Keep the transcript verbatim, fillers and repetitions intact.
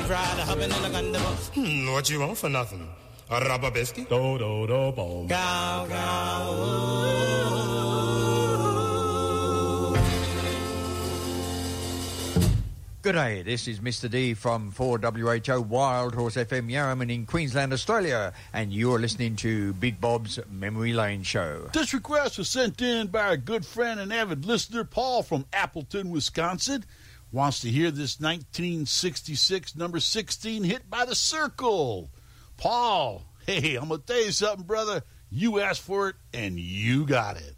fried, hopping in a gundam. Hmm, what you want for nothing? A rubber biscuit? Do do do boom. Gow, gow, G'day, this is Mister D from four W H O Wild Horse F M Yarraman in Queensland, Australia, and you're listening to Big Bob's Memory Lane Show. This request was sent in by our good friend and avid listener, Paul from Appleton, Wisconsin. Wants to hear this nineteen sixty-six number sixteen hit by The Circle. Paul, hey, I'm going to tell you something, brother. You asked for it, and you got it.